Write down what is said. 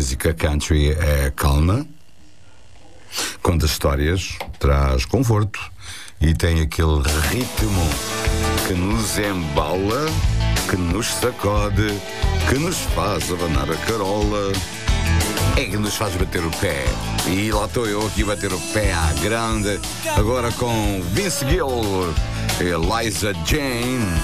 música country é calma, conta histórias, traz conforto e tem aquele ritmo que nos embala, que nos sacode, que nos faz abanar a carola, é que nos faz bater o pé. E lá estou eu aqui a bater o pé à grande, agora com Vince Gill, Eliza Jane.